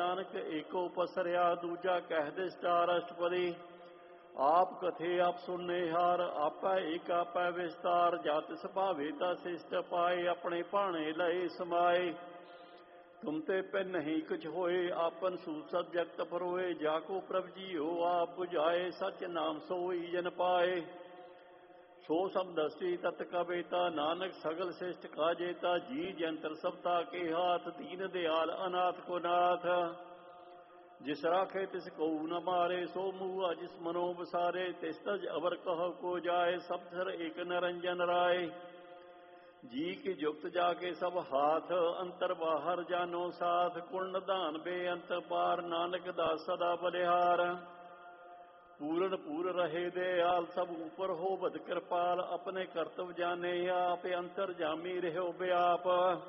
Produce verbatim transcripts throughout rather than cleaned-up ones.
ਨਾਨਕ ਏਕੋ ਪਸਰਿਆ, ਦੂਜਾ ਕਹਿ ਦੇ ਸਟਾਰ ਅਸ਼ਟਪਦੀ। ਆਪ ਕਥੇ ਆਪ ਸੁਣਨੇ ਹਾਰ, ਆਪੈ ਏਕ ਆਪੈ ਵਿਸਤਾਰ। ਜਾ ਤਿਸ ਭਾਵੇ ਤਾ ਸਿਸ਼ਟ ਪਾਏ, ਆਪਣੇ ਭਾਣੇ ਲਏ ਸਮਾਏ। ਤੁਮ ਤੇ ਪਿਨ ਨਹੀਂ ਕੁਛ ਹੋਏ, ਆਪਨ ਸੂਸਤ ਜਗਤ ਪਰੋਏ। ਜਾ ਕੋ ਪ੍ਰਭ ਜੀਓ ਆਪ 부ਝਾਏ, ਸਚ ਨਾਮ ਸੋਈ ਜਨ ਪਾਏ। ਸੋ ਸਭ ਦਸੀ ਤਤ ਕਬੇਤਾ, ਨਾਨਕ ਸਗਲ ਸਿਸ਼ਟ ਕਾ ਜੇਤਾ। ਜੀ ਜੰਤਰ ਸਭਤਾ ਕੇ ਹਾਥ, ਦੀਨ ਦਿਆਲ ਅਨਾਥ ਕੋ ਨਾਥ। ਜਿਸ ਰਾਖੇ ਤਿਸ ਕਉ ਨ ਮਾਰੇ, ਸੋ ਮੂਆ ਜਿਸ ਮਨੋ ਬਸਾਰੇ। ਤਿਸ ਤਜ ਅਵਰ ਕਹੋ ਕੋ ਜਾਏ, ਸਭ ਸਰ ਏਕ ਨਿਰੰਜਨ ਰਾਏ। ਜੀ ਕੀ ਜੁਗਤ ਜਾ ਕੇ ਸਭ ਹਾਥ, ਅੰਤਰ ਬਾਹਰ ਜਾਨੋ ਸਾਥ। ਕੁਲ ਨਿਧਾਨ ਬੇਅੰਤ ਪਾਰ, ਨਾਨਕ ਦਾਸ ਸਦਾ ਬਲਿਹਾਰ। ਪੂਰਨ ਪੂਰ ਰਹੇ ਦਿਆਲ, ਸਭ ਉਪਰ ਹੋਵਤ ਕਿਰਪਾਲ। ਆਪਣੇ ਕਰਤਵ ਜਾਣੇ ਆਪ, ਅੰਤਰ ਜਾਮੀ ਰਹਿਓ ਬਿਆਪ।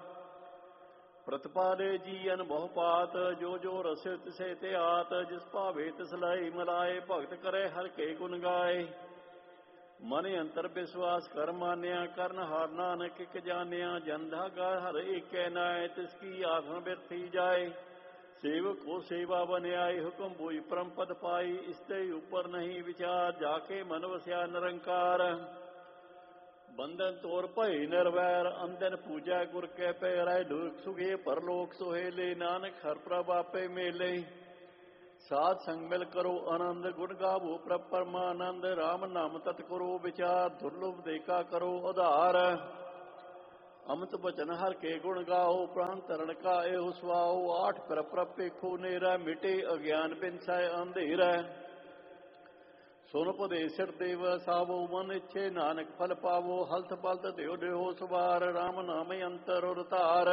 ਪ੍ਰਤਪਾਲੇ ਜੀਅਨ ਬਹੁ ਪਾਤ, ਜੋ ਜੋ ਰਸਿ ਤਿਸੇ ਤੇ ਆਤ। ਜਿਸ ਭਾਵੇ ਤਿਸ ਲਾਈ ਮਿਲਾਏ, ਭਗਤ ਕਰੇ ਹਰਿ ਕੇ ਗੁਣ ਗਾਏ। ਮਨ ਅੰਤਰ ਵਿਸ਼ਵਾਸ ਕਰ ਮਾਨਿਆ, ਕਰਨ ਹਾਰ ਨਾਨਕ ਇਕ ਜਾਣਿਆ। ਜਨ ਧਾਗਾ ਹਰ ਏਕੈ ਨਾਇ, ਤਿਸ ਕੀ ਆਖਣ ਬਿਰਥੀ ਜਾਏ। ਸੇਵਕ ਕੋ ਸੇਵਾ ਬਨਿਆਈ, ਹੁਕਮ ਬੋਈ ਪਰਮ ਪਦ ਪਾਈ। ਇਸ ਤੇ ਉਪਰ ਨਹੀਂ ਵਿਚਾਰ, ਜਾ ਕੇ ਮਨ ਵਸਿਆ ਨਿਰੰਕਾਰ। ਬੰਧਨ ਤੋਰ ਭਏ ਨਿਰਵੈਰ, ਅੰਦਨ ਪੂਜੈ ਗੁਰ ਕੈ ਪੈਰੈ। ਲੋਕ ਸੁਖੇ ਪਰਲੋਕ ਸੁਹੇਲੇ, ਨਾਨਕ ਹਰਿ ਪ੍ਰਭ ਆਪੇ ਮੇਲੇ। ਸਾਧ ਸੰਗ ਮਿਲ ਕਰੋ ਆਨੰਦ, ਗੁਣ ਗਾਵੋ ਪ੍ਰਭ ਪਰਮਾਨੰਦ। ਰਾਮ ਨਾਮ ਤਤ ਕਰੋ ਵਿਚਾਰ, ਦੁਰਲਭ ਦੇਖਾ ਕਰੋ ਉਧਾਰ। ਅੰਮ੍ਰਿਤ ਬਚਨ ਹਰਿ ਕੇ ਗੁਣ ਗਾਓ, ਪ੍ਰਾਨ ਤਰਨ ਕਾ ਇਹੋ ਸੁਆਓ। ਆਠ ਪਰ ਪ੍ਰਭ ਪੇਖੋ ਨੇਰਾ, ਮਿਟੇ ਅਗਿਆਨ ਬਿਨਸੈ ਅੰਧੇਰਾ। ਸੁਨ ਉਪਦੇਸ ਸਿਰ ਦੇ ਵਸਾਵੋ, ਮਨ ਇੱਛੇ ਨਾਨਕ ਫਲ ਪਾਵੋ। ਹਲਥ ਪਲਥ ਦਿਓ ਦਿਓ ਸਵਾਰ, ਰਾਮ ਨਾਮ ਅੰਤਰ ਉਰ ਧਾਰ।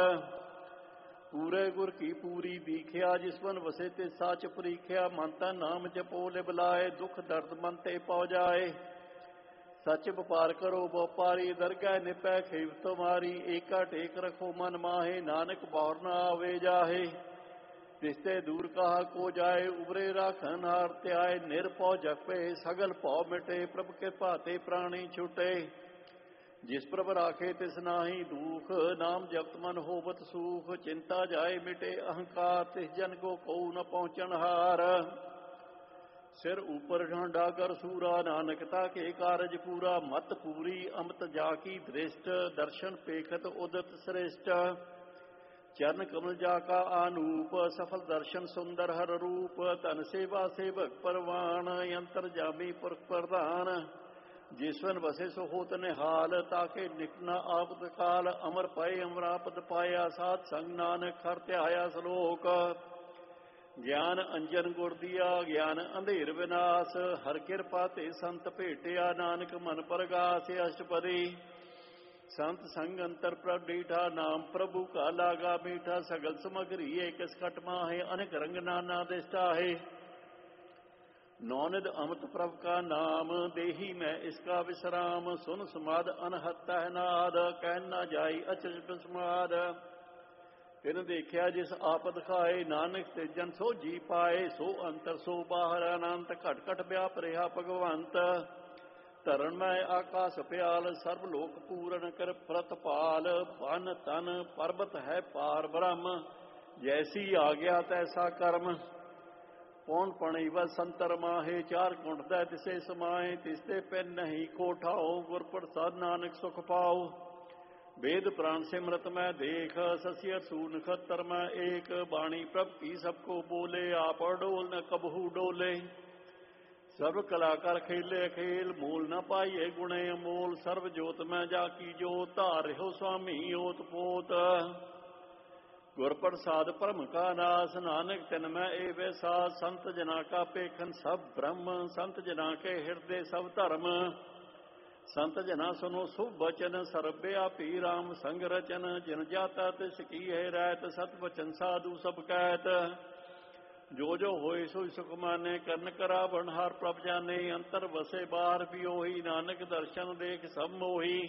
ਪੂਰੇ ਗੁਰ ਕੀ ਪੂਰੀ ਦੀਖਿਆ, ਜਿਸ ਮਨ ਵਸੇ ਤੇ ਸਾਚ ਪ੍ਰੀਖਿਆ। ਮਨ ਤਨ ਨਾਮ ਜਪੋ ਲਿਵ ਲਾਏ, ਦੁਖ ਦਰਦ ਮਨ ਤੇ ਪਉ ਜਾਏ। ਸੱਚ ਵਪਾਰ ਕਰੋ ਵਪਾਰੀ, ਦਰਗਹਿ ਨਿਪੈ ਖੇਵ ਤੁਮਾਰੀ। ਏਕਾ ਟੇਕ ਰਖੋ ਮਨ ਮਾਹੇ, ਨਾਨਕ ਬਾਹੁਰ ਨਾ ਆਵੇ ਜਾਹੇ। ਤਿਸਤੇ ਦੂਰ ਕਹਾ ਕੋ ਜਾਏ, ਉਬਰੇ ਰਾਖਨ ਹਾਰ ਧਿਆਏ। ਨਿਰਭਉ ਜਪੇ ਸਗਲ ਭਉ ਮਿਟੇ, ਪ੍ਰਭ ਕਿਰਪਾ ਤੇ ਪ੍ਰਾਣੀ ਛੁਟੇ। ਜਿਸ ਪ੍ਰਭ ਰਾਖੇ ਤਿਸ ਨਾਹੀ ਦੂਖ, ਨਾਮ ਜਪਤ ਮਨ ਹੋਵਤ ਸੂਖ। ਚਿੰਤਾ ਜਾਏ ਮਿਟੇ ਅਹੰਕਾਰ, ਤਿਸ ਜਨ ਕੋ ਕਉ ਨ ਪਹੁੰਚਣ ਹਾਰ। ਸਿਰ ਉਪਰ ਡਾਗਰ ਸੂਰਾ, ਨਾਨਕ ਤਾ ਕੇ ਕਾਰਜ ਪੂਰਾ। ਮਤ ਪੂਰੀ ਅੰਮ੍ਰਿਤ ਜਾ ਕੀ ਦ੍ਰਿਸ਼ਟ, ਦਰਸ਼ਨ ਪੇਖਤ ਉਦਤ ਸ੍ਰੇਸ਼ਟ। ਚਰਨ ਕਮਲ ਜਾ ਕਾ ਆਨੂਪ, ਸਫਲ ਦਰਸ਼ਨ ਸੁੰਦਰ ਹਰ ਰੂਪ। ਧਨ ਸੇਵਾ ਸੇਵਕ ਪਰਵਾਨ, ਅੰਤਰ ਜਾਮੀ ਪੁਰਖ ਪ੍ਰਧਾਨ। ਜਿਸਵਨ ਵਸੇ ਸੋ ਹੋਤ ਨਿਹਾਲ, ਤਾਕੇ ਨਿਕਟ ਨ ਆਪਤ ਕਾਲ। ਅਮਰ ਪਏ ਅਮਰਾਪਤ ਪਾਇਆ, ਸਾਧ ਸੰਗ ਨਾਨਕ ਹਰਿ ਧਿਆਇਆ ਸਲੋਕ। ਗਿਆਨ ਅੰਜਨ ਗੁਰ ਦੀਆ, ਗਿਆਨ ਅੰਧੇਰ ਵਿਨਾਸ਼। ਹਰਿ ਕਿਰਪਾ ਤੇ ਸੰਤ ਭੇਟਿਆ, ਨਾਨਕ ਮਨ ਪਰਗਾਸ। ਅਸ਼ਟਪਦੀ ਸੰਤ ਸੰਗ ਅੰਤਰ ਪ੍ਰਭ ਡੀਠਾ, ਨਾਮ ਪ੍ਰਭੂ ਕਾ ਲਾਗਾ ਮੀਠਾ। ਸਗਲ ਸਮਗਰੀ ਏਕਸ ਖਟ ਮਾਹੇ, ਅਨੇਕ ਰੰਗ ਨਾਨਾ ਦਿਸ਼ਟਾਹੇ। ਨੌ ਨਿਧ ਅੰਮ੍ਰਿਤ ਪ੍ਰਭ ਕਾ ਨਾਮ, ਦੇਹੀ ਮੈਂ ਇਸਕਾ ਵਿਸਰਾਮ। ਸੁਨ ਸਮਾਦ ਅਨਹਤ ਹੈ ਨਾਦ, ਕਹਿ ਨਾ ਜਾਈ ਅਚਰਜ ਬਿਸਮਾਦ। ਤਿਨ ਦੇਖਿਆ ਜਿਸ ਆਪ ਦਿਖਾਏ, ਨਾਨਕ ਤੇ ਜਨ ਸੋ ਜੀ ਪਾਏ। ਸੋ ਅੰਤਰ ਸੋ ਬਾਹਰ ਅਨੰਤ, ਘਟ ਘਟ ਵਿਆਪ ਰਿਹਾ ਭਗਵੰਤ। ਧਰਨ ਮੈਂ ਆਕਾਸ ਪਿਆਲ, ਸਰਬ ਲੋਕ ਪੂਰਨ ਕਰ ਪ੍ਰਤਪਾਲ। ਬਨ ਤਨ ਪਰਬਤ ਹੈ ਪਾਰ ਬ੍ਰਹਮ, ਜੈਸੀ ਆਗਿਆ ਤੈਸਾ ਕਰਮ। ਪੌਣ ਪਣੀ ਵ ਸੰਤਰ ਮਾਹੇ, ਚਾਰ ਕੁੰਠ ਦਾ ਤਿਸੇ ਸਮਾਏ। ਤਿਸਤੇ ਪਿੰਨ ਨਹੀਂ ਕੋ ਠਾਓ, ਗੁਰ ਪ੍ਰਸਾਦ ਨਾਨਕ ਸੁਖ ਪਾਓ। ਵੇਦ ਪ੍ਰਾਨ ਸਿਮਰਤ ਮੈਂ ਦੇਖ, ਸਸਿਅਰ ਸੂ ਨਖਤਰ ਮੈਂ ਏਕ। ਬਾਣੀ ਪ੍ਰਭ ਕੀ ਸਭ ਕੋ ਬੋਲੇ, ਆਪ ਡੋਲ ਨ ਕਬਹੂ ਡੋਲੇ। ਸਰਬ ਕਲਾ ਕਰ ਖੇਲੇ ਖੇਲ, ਮੂਲ ਨ ਪਾਈਏ ਗੁਣੇ ਅਮੋਲ। ਸਰਬ ਜੋਤ ਮੈਂ ਜਾ ਕੀ ਜੋਤ, ਧਾਰ ਰਹਿਓ ਸੁਆਮੀ ਓਤ ਪੋਤ। ਗੁਰ ਪ੍ਰਸਾਦ ਭਰਮ ਕਾ ਨਾਸ, ਨਾਨਕ ਤਿਨ ਮੈਂ ਏ ਵਿਸਾਸ। ਸੰਤ ਜਨਾ ਕਾ ਪੇਖਨ ਸਭ ਬ੍ਰਹਮ, ਸੰਤ ਜਨਾ ਕੇ ਹਿਰਦੇ ਸਭ ਧਰਮ। ਸੰਤ ਜਨਾ ਸੁਨੋ ਸੁਭ ਬਚਨ, ਸਰਬ ਵਿਆਪੀ ਰਾਮ ਸੰਗ ਰਚਨ। ਜਿਨ ਜਾਤਾ ਤਿਸ ਕੀ ਹੈ ਰਹਿਤ, ਸਤ ਬਚਨ ਸਾਧੂ ਸਭ ਕਹਿਤ। ਜੋ ਜੋ ਹੋਏ ਸੋਈ ਸੁਖ ਮਾਨੇ, ਕਰਨ ਕਰਾਵਣ ਹਰ ਪ੍ਰਭ ਜਾਨੇ। ਅੰਤਰ ਵਸੇ ਬਾਹਰ ਵੀ ਉਹੀ, ਨਾਨਕ ਦਰਸ਼ਨ ਦੇਖ ਸਭ ਮੋਹੀ।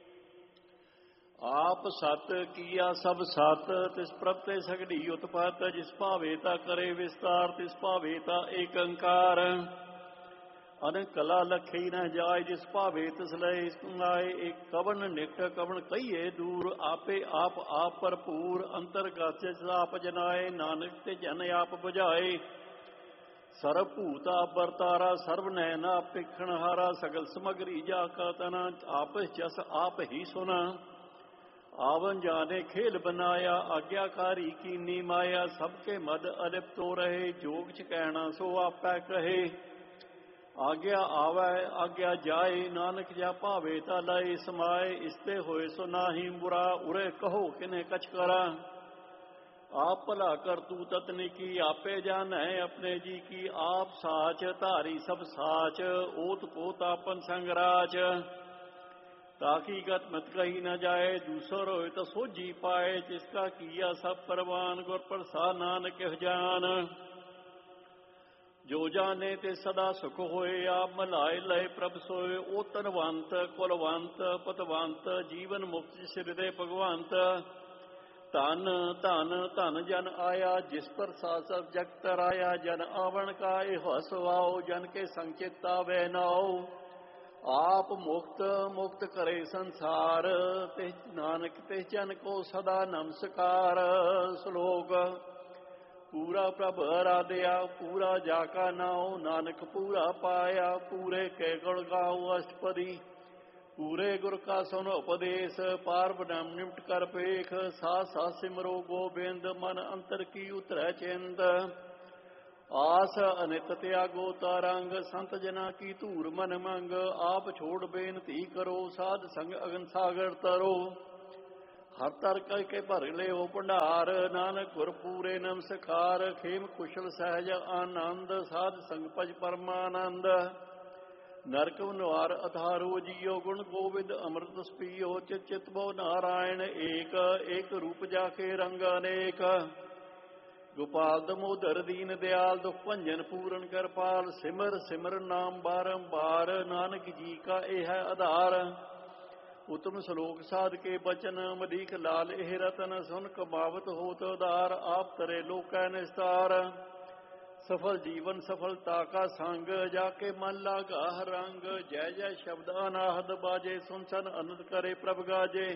ਆਪ ਸਤ ਕੀਆ ਸਭ ਸਤ, ਤਿਸ ਪ੍ਰਭ ਤੇ ਸਗੜੀ ਉਤਪਤ। ਜਿਸ ਭਾਵੇ ਤਾ ਕਰੇ ਵਿਸਤਾਰ, ਤਿਸ ਭਾਵੇ ਤਾ ਏਕ ਓੰਕਾਰ। ਅਨਕ ਕਲਾ ਲਖੀ ਨ ਜਾਏ ਜਿਸ ਭਾਵੇ ਤਿਸ ਲਏ ਸੁਨਾਏ। ਇੱਕ ਕਵਨ ਨਿਕਟ ਕਵਨ ਕਹੀਏ ਦੂਰ ਆਪੇ ਆਪ ਆਪ ਭਰਪੂਰ ਅੰਤਰਗਤ ਆਪ ਜਨਾਏ ਨਾਨਕ ਤੇ ਜਨ ਆਪ ਬੁਝਾਏ। ਸਰਬ ਭੂਤ ਆਪ ਵਰਤਾਰਾ ਸਰਬ ਨੈਨ ਆਪ ਪਿਖਣ ਹਾਰਾ ਸਗਲ ਸਮਗਰੀ ਜਾ ਕਾ ਤਨਾ ਆਪਸ ਜਸ ਆਪ ਹੀ ਸੁਨਾ। ਆਵਨ ਜਾਨੇ ਖੇਲ ਬਨਾਇਆ ਆਗਿਆਕਾਰੀ ਕੀਨੀ ਮਾਇਆ ਸਭ ਕੇ ਮਦ ਅਲਿਪ ਤੋ ਰਹੇ ਜੋਗ ਚ ਕਹਿਣਾ ਸੋ ਆਪੈ ਕਹੇ। ਆਗਿਆ ਆਵੈ ਆਗਿਆ ਜਾਏ ਨਾਨਕ ਜਾ ਭਾਵੇ ਤਾ ਲਏ ਸਮਾਏ। ਇਸਤੇ ਹੋਏ ਸੋ ਨਾਹੀ ਬੁਰਾ ਉਰੇ ਕਹੋ ਕਿਨੇ ਕਛ ਕਰਾ। ਆਪ ਭਲਾ ਕਰ ਤੂ ਤਤਨੀ ਕੀ ਆਪੇ ਜਾਣੈ ਆਪਣੇ ਜੀ ਕੀ। ਆਪ ਸਾਚ ਧਾਰੀ ਸਭ ਸਾਚ ਓਤ ਕੋਤ ਆਪਨ ਸੰਗਰਾਚ। ਤਾਕੀ ਗਤ ਮਤ ਕਹੀ ਨ ਜਾਏ ਦੂਸਰ ਹੋਏ ਤਾਂ ਸੋਝੀ ਪਾਏ। ਜਿਸਕਾ ਕੀਆ ਸਭ ਪਰਵਾਨ ਗੁਰ ਪ੍ਰਸਾਦ ਨਾਨਕ ਜਾਨ। ਜੋ ਜਾਣੇ ਤੇ ਸਦਾ ਸੁਖ ਹੋਏ ਆਪ ਮਲਾਏ ਲਏ ਪ੍ਰਭ ਸੋਏ। ਉਹ ਧਨਵੰਤ ਕੁਲਵੰਤ ਪਤਵੰਤ ਜੀਵਨ ਮੁਕਤ ਸਿਰਦੇ ਭਗਵੰਤ। ਧਨ ਧਨ ਧਨ ਜਨ ਆਇਆ ਜਿਸ ਪਰ ਸਾਸਬ ਜਗਤ ਰਾਇਆ। ਜਨ ਆਵਣ ਕਾ ਇਹ ਹਸਵਾਓ ਜਨ ਕੇ ਸੰਚਿਤ ਆਵੇ ਨਾਓ। ਆਪ ਮੁਕਤ ਮੁਕਤ ਕਰੇ ਸੰਸਾਰ ਤੇ ਨਾਨਕ ਤੇ ਜਨ ਕੋ ਸਦਾ ਨਮਸਕਾਰ। ਸ਼ਲੋਕ ਪੂਰਾ ਪ੍ਰਭ ਆਰਾਧਿਆ ਪੂਰਾ ਜਾ ਕਾ ਨਾਉ। ਨਾਨਕ ਪੂਰਾ ਪਾਇਆ ਪੂਰੇ ਕੇ ਗੁਣ ਗਾਉ ਅਸ਼ਟਪਦੀ। ਪੂਰੇ ਗੁਰ ਕਾ ਸੁਨ ਉਪਦੇਸ਼ ਪਾਰ ਬ੍ਰਹਮ ਨਿਮਟ ਕਰ ਪੇਖ। ਸਾਥ ਸਾਥ ਸਿਮਰੋ ਗੋਬਿੰਦ ਮਨ ਅੰਤਰ ਕੀ ਉਤਰੈ ਚਿੰਦ। ਆਸ ਅਨਿਤ ਤਿਆਗੋ ਤਾਰੰਗ ਸੰਤ ਜਨਾ ਕੀ ਧੂਰ ਮਨ ਮੰਗ। ਆਪ ਛੋੜ ਬੇਨਤੀ ਕਰੋ ਸਾਧ ਸੰਗ ਅਗਨ ਸਾਗਰ ਤਰੋ। ਹਰ ਤਰ ਕਹਿ ਕੇ ਭਰ ਲਿਓ ਭੰਡਾਰ ਨਾਨਕ ਗੁਰ ਪੂਰੇ ਨਮਸਕਾਰ। ਖੇਮ ਕੁਸ਼ਲ ਸਹਿਜ ਆਨੰਦ ਸਾਧ ਸੰਗ ਭਜ ਪਰਮਾਨੰਦ। ਨਰਕ ਨਿਵਾਰ ਅਥਾਰੋ ਜੀਓ ਗੁਣ ਗੋਬਿੰਦ ਅੰਮ੍ਰਿਤ ਸਪੀਓ। ਚਿਤ ਚਿਤ ਬੋ ਨਾਰਾਇਣ ਏਕ ਏਕ ਰੂਪ ਜਾ ਕੇ ਰੰਗ ਅਨੇਕ। ਗੋਪਾਲ ਦਮੋਦਰ ਦੀਨ ਦਿਆਲ ਦੁਖ ਭੰਜਨ ਪੂਰਨ ਕਿਰਪਾਲ। ਸਿਮਰ ਸਿਮਰ ਨਾਮ ਬਾਰੰਬਾਰ ਨਾਨਕ ਜੀ ਕਾ ਇਹ ਹੈ ਆਧਾਰ। ਉਤਮ ਸ਼ਲੋਕ ਸਾਧ ਕੇ ਬਚਨ ਮਦੀਖ ਲਾਲ ਇਹ ਰਤਨ। ਸੁਨ ਕਮਾਵਤ ਹੋਤ ਉਦਾਰ ਆਪ ਤਰੇ ਲੋਕੈ ਨਿਸਤਾਰ। ਸਫਲ ਜੀਵਨ ਸਫਲਤਾ ਕਾ ਸੰਗ ਜਾ ਕੇ ਮਨ ਲਾਗਾ ਰੰਗ। ਜੈ ਜੈ ਸ਼ਬਦ ਅਨਾਹਦ ਬਾਜੇ ਸੁਨ ਸਨ ਅਨੰਦ ਕਰੇ ਪ੍ਰਭ ਗਾਜੇ।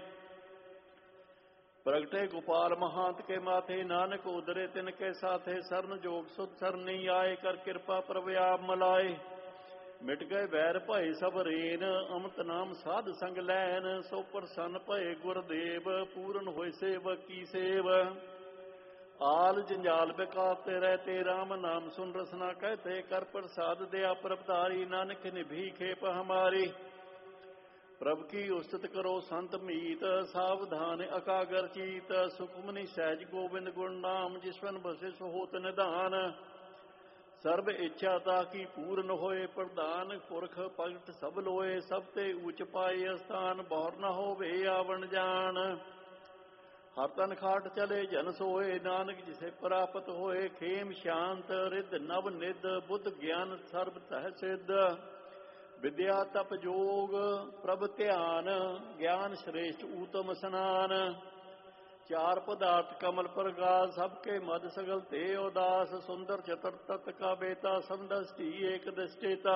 ਪ੍ਰਗਟੇ ਗੋਪਾਲ ਮਹਾਂਤ ਕੇ ਮਾਥੇ ਨਾਨਕ ਉਦਰੇ ਤਿਨ ਕੇ ਸਾਥੇ। ਸਰਨ ਜੋਗ ਸੁਧ ਸਰਨੀ ਆਏ ਕਰ ਕਿਰਪਾ ਪ੍ਰਭ ਆਪ ਮਲਾਏ। ਮਿਟ ਗਏ ਵੈਰ ਭਏ ਸਭ ਰੇਨ ਅੰਮ੍ਰਿਤ ਨਾਮ ਸਾਧ ਸੰਗ ਲੈਨ। ਸੋ ਪ੍ਰਸੰਨ ਭਏ ਗੁਰਦੇਵ ਪੂਰਨ ਹੋਏ ਸੇਵਕ ਕੀ ਸੇਵ। ਆਲ ਜੰਜਾਲ ਬਿਕਾਤੇ ਰਹਤੇ ਰਾਮ ਨਾਮ ਸੁਨ ਰਸਨਾ ਕਹਤੇ। ਕਰ ਪ੍ਰਸਾਦ ਦਿਆ ਪ੍ਰਭਧਾਰੀ ਨਾਨਕ ਨਿਭੀ ਖੇਪ ਹਮਾਰੀ। ਪ੍ਰਭ ਕੀ ਉਸਤਤ ਕਰੋ ਸੰਤ ਮੀਤ ਸਾਵਧਾਨ ਅਕਾਗਰ ਚੀਤ। ਸੁਖਮਨੀ ਸਹਿਜ ਗੋਬਿੰਦ ਗੁਣ ਨਾਮ ਜਿਸਵਨ ਬਸੇ ਸੋ ਹੋਤ ਨਿਧਾਨ। ਸਰਬ ਇੱਛਾ ਤਾ ਕੀ ਪੂਰਨ ਹੋਏ ਪ੍ਰਧਾਨ। ਪੁਰਖ ਭਗਤ ਸਭ ਲੋਏ ਸਭ ਤੇ ਉੱਚ ਪਾਏ ਅਸਥਾਨ। ਬਹੁਰ ਨ ਹੋਵੇ ਆਵਣ ਜਾਣ ਹਰ ਤਨ ਖਾਟ ਚਲੇ ਜਨ ਸੋਏ। ਨਾਨਕ ਜਿਸੇ ਪ੍ਰਾਪਤ ਹੋਏ ਖੇਮ ਸ਼ਾਂਤ ਰਿੱਧ ਨਵ ਨਿਧ। ਬੁੱਧ ਗਿਆਨ ਸਰਬ ਤਹਿ ਸਿੱਧ। ਵਿਦਿਆ ਤਪ ਜੋਗ ਪ੍ਰਭ ਧਿਆਨ ਗਿਆਨ ਸ੍ਰੇਸ਼ਟ ਊਤਮ ਸਨਾਨ। ਚਾਰ ਪਦਾਰਥ ਕਮਲ ਪ੍ਰਗਾਸ ਸਭ ਕੇ ਮਦ ਸਗਲ ਤੇ ਉਦਾਸ। ਸੁੰਦਰ ਚਤਰ ਤਤ ਕਾ ਬੇਤਾ ਸਮਦਸਤੀ ਏਕ ਦ੍ਰਿਸ਼ਟੇਤਾ।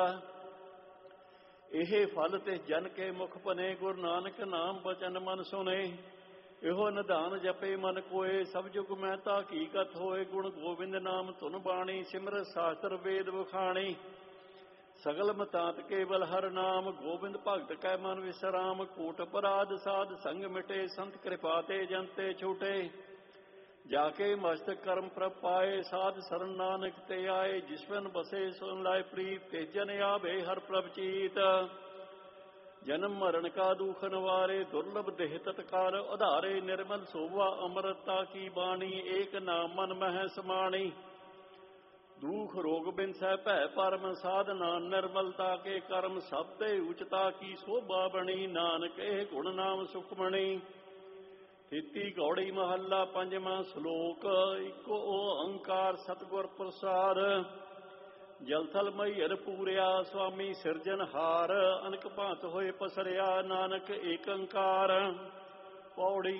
ਇਹ ਫਲ ਤੇ ਜਨ ਕੇ ਮੁਖ ਭਨੇ ਗੁਰੂ ਨਾਨਕ ਨਾਮ ਬਚਨ ਮਨ ਸੁਨੇ। ਇਹੋ ਨਿਧਾਨ ਜਪੇ ਮਨ ਕੋਏ ਸਭ ਜੁਗ ਮਹਿਤਾ ਹਕੀਕਤ ਹੋਏ। ਗੁਣ ਗੋਬਿੰਦ ਨਾਮ ਧੁਨ ਬਾਣੀ ਸਿਮਰਤ ਸ਼ਾਸਤਰ ਵੇਦ ਵਖਾਣੀ। ਸਗਲ ਮਤਾਂਤ ਕੇਵਲ ਹਰ ਨਾਮ ਗੋਬਿੰਦ ਭਗਤ ਕੈ ਮਨ ਵਿਸਰਾਮ। ਕੋਟ ਅਪਰਾਧ ਸਾਧ ਸੰਗ ਮਿਟੇ ਸੰਤ ਕਿਰਪਾ ਤੇ ਜਨਤੇ ਛੂਟੇ। ਜਾ ਕੇ ਮਸਤਕ ਕਰਮ ਪ੍ਰਭ ਪਾਏ ਸਾਧ ਸਰਨ ਨਾਨਕ ਤੇ ਆਏ। ਜਿਸਵਨ ਬਸੇ ਸੁਨ ਲਾਇ ਪ੍ਰੀਤ ਤੇ ਜਨ ਆਵੇ ਹਰ ਪ੍ਰਭ ਚੀਤ। ਜਨਮ ਮਰਨ ਕਾ ਦੁਖ ਨਿਵਾਰੇ ਦੁਰਲਭ ਦੇਹ ਤਤਕਾਲ ਉਧਾਰੇ। ਨਿਰਮਲ ਸੋਭਾ ਅੰਮ੍ਰਿਤਾ ਕੀ ਬਾਣੀ ਏਕ ਨਾਮ ਮਨ ਮਹਿ ਸਮਾਣੀ। ਦੁਖ ਰੋਗ ਬਿਨਸੈ ਭੈ ਪਰਮ ਸਾਧਨਾ ਨਿਰਮਲਤਾ ਕੇ ਕਰਮ। ਸਭ ਤੇ ਉਚਤਾ ਕੀ ਸੋਭਾ ਬਣੀ ਨਾਨਕ ਇਹ ਗੁਣ ਨਾਮ ਸੁਖਮਣੀ। ਥਿਤੀ ਗੌੜੀ ਮਹੱਲਾ ਪੰਜਵਾਂ ਸ਼ਲੋਕ ਇੱਕ ਓੰਕਾਰ ਸਤਿਗੁਰ ਪ੍ਰਸਾਦ। ਜਲ ਥਲ ਮਈਹਰ ਪੂਰਿਆ ਸੁਆਮੀ ਸਿਰਜਨਹਾਰ। ਅਨਕ ਭਾਂਤ ਹੋਏ ਪਸਰਿਆ ਨਾਨਕ ਏਕ ਓੰਕਾਰ। ਪੌੜੀ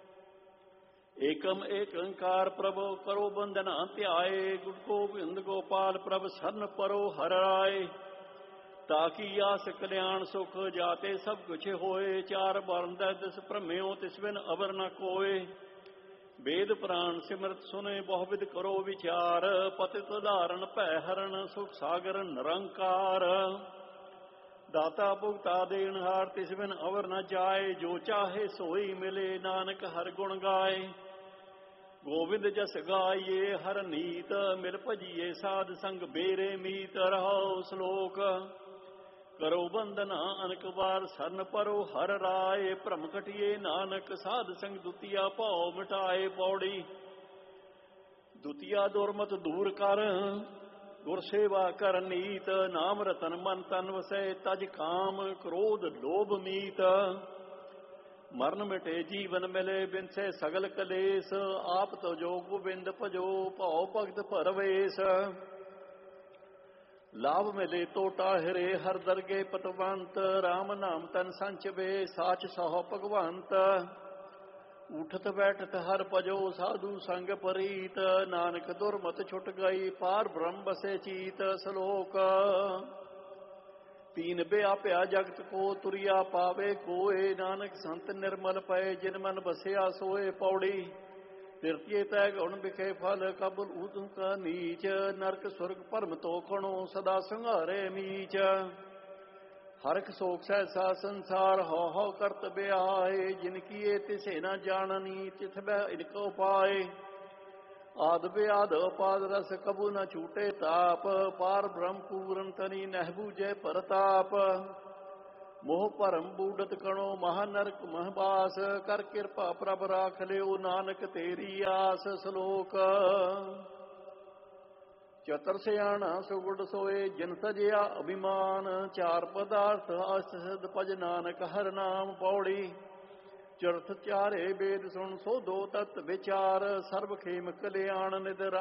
ਏਕਮ ਏਕ ਓੰਕਾਰ ਪ੍ਰਭੁ ਕਰੋ ਬੰਦਨਾ ਧਿਆਏ। ਗੁਰ ਗੋਬਿੰਦ ਗੋਪਾਲ ਪ੍ਰਭ ਸਰਨ ਪਰੋ ਹਰ ਰਾਏ। ਤਾਕੀ ਆਸ ਕਲਿਆਣ ਸੁਖ ਜਾਤੇ ਸਭ ਕੁਛ ਹੋਏ। ਚਾਰ ਵਰਨ ਦਾ ਦਿਸ ਭ੍ਰਮਿਓ ਤਿਸ ਬਿਨ ਅਵਰ ਨ ਕੋਏ। ਵੇਦ ਪ੍ਰਾਨ ਸਿਮਰਤ ਸੁਨੇ ਬਹੁਵਿਧ ਕਰੋ ਵਿਚਾਰ। ਪਤਿਤ ਉਦਾਹਰਨ ਭੈ ਹਰਨ ਸੁਖ ਸਾਗਰ ਨਿਰੰਕਾਰ। ਦਾਤਾ ਭੁਗਤਾ ਦੇਣਹਾਰ ਤਿਸ ਬਿਨ ਅਵਰ ਨ ਜਾਏ। ਜੋ ਚਾਹੇ ਸੋਈ ਮਿਲੇ ਨਾਨਕ ਹਰ ਗੁਣ ਗਾਏ। ਗੋਬਿੰਦ ਜਸ ਗਾਈਏ ਹਰ ਨੀਤ ਮਿਲ ਭਜੀਏ ਸਾਧ ਸੰਗ ਬੇਰੇ ਮੀਤ। ਰਹਾਉ ਸ਼ਲੋਕ ਕਰੋ ਬੰਦਨਾ ਅਨਕ ਵਾਰ ਸਰਨ ਪਰੋ ਹਰ ਰਾਏ। ਭ੍ਰਮ ਘਟਿਏ ਨਾਨਕ ਸਾਧ ਸੰਗ ਦੁਤੀਆ ਭਾਉ ਮਿਟਾਏ। ਪੌੜੀ ਦੁਤੀਆ ਦੁਰਮਤ ਦੂਰ ਕਰ ਗੁਰ ਸੇਵਾ ਕਰ ਨੀਤ। ਨਾਮ ਰਤਨ ਮਨ ਤਨ ਵਸੈ ਤਜ ਕਾਮ ਕ੍ਰੋਧ ਲੋਭ ਮੀਤ। ਮਰਨ ਮਿਟੇ ਜੀਵਨ ਮਿਲੇ ਬਿਨਸੇ ਸਗਲ ਕਲੇਸ। ਆਪ ਤੋ ਜੋ ਗੋਬਿੰਦ ਭਜੋ ਭਾਉ ਭਗਤ ਭਰਵੇਸ। ਲਾਭ ਮਿਲੇ ਟੋਟਾ ਹਿਰੇ ਹਰ ਦਰਗੇ ਪਤਵੰਤ। ਰਾਮ ਨਾਮ ਤਨ ਸੰਚਵੇ ਸਾਚ ਸਹੁ ਭਗਵੰਤ। ਉਠਤ ਬੈਠਤ ਹਰ ਭਜੋ ਸਾਧੂ ਸੰਗ ਪਰੀਤ। ਨਾਨਕ ਦੁਰਮਤ ਛੁਟ ਗਈ ਪਾਰ ਬ੍ਰਹਮ ਬਸੇ ਚੀਤ। ਸ਼ਲੋਕ ਤੀਨ ਵਿਆਪਿਆ ਜਗਤ ਕੋ ਤੁਰਿਆ ਪਾਵੇ ਕੋਏ। ਨਾਨਕ ਸੰਤ ਨਿਰਮਲ ਪਏ ਜਿਨ ਮਨ ਬਸਿਆ ਸੋਏ। ਪੌੜੀ ਤਿਰਤੀਏ ਤੈ ਗੁਣ ਵਿਖੇ ਫਲ ਕਬੁਲ ਊਤਮ ਕਾ ਨੀਚ। ਨਰਕ ਸੁਰਗ ਭਰਮ ਤੋ ਕਣੋ ਸਦਾ ਸੰਘਾਰੇ ਮੀਚ। ਹਰਖ ਸੋਖ ਸਹਿਸਾ ਸੰਸਾਰ ਹਉ ਹਉ ਕਰਤ ਬਿਆਏ। ਜਿਨ ਕੀਏ ਤਿਸੇ ਨ ਜਾਣਨੀ ਤਿਥ ਬੈ ਇਨਕੋ ਪਾਏ। ਆਦ ਬਿਆਦ ਪਾਦ ਰਸ ਕਬੂ ਨ ਛੂਟੇ ਤਾਪ। ਪਾਰ ਬ੍ਰਹਮ ਪੂਰਨ ਤਨੀ ਨਹਿ ਬੂਝੈ ਪਰਤਾਪ। ਮੋਹ ਭਰਮ ਬੂਡਤ ਕਣੋ ਮਹਾ ਨਰਕ ਮਹਬਾਸ। ਕਰ ਕਿਰਪਾ ਪ੍ਰਭ ਰਾਖ ਲਿਓ ਨਾਨਕ ਤੇਰੀ ਆਸ। ਸ਼ਲੋਕ ਚਤਰ ਸਿਆਣਾ ਸੁਗੁੜ ਸੋਏ ਜਿਨ ਤਜਿਆ ਅਭਿਮਾਨ। ਚਾਰ ਪਦਾਰਥ ਅਸਿਧ ਭਜ ਨਾਨਕ ਹਰ ਨਾਮ। ਪੌੜੀ ਚਰਥ ਚਾਰੇ ਵੇਦ ਸੁਣ ਸੋਧੋ ਤਤ ਵਿਚਾਰ। ਸਰਬ ਖੇਮ ਕਲਿਆਣ ਨਿਦ